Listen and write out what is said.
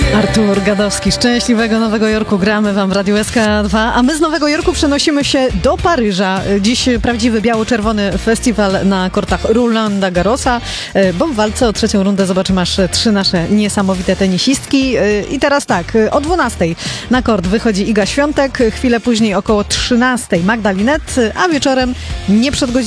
Artur Gadowski, szczęśliwego Nowego Jorku, gramy wam w Radiu SK2, a my z Nowego Jorku przenosimy się do Paryża. Dziś prawdziwy biało-czerwony festiwal na kortach Rolanda Garrosa, bo w walce o trzecią rundę zobaczymy aż 3 nasze niesamowite tenisistki. I teraz tak, o 12:00 na kort wychodzi Iga Świątek, chwilę później około 13:00 Magda Linette, a wieczorem nie przed godziną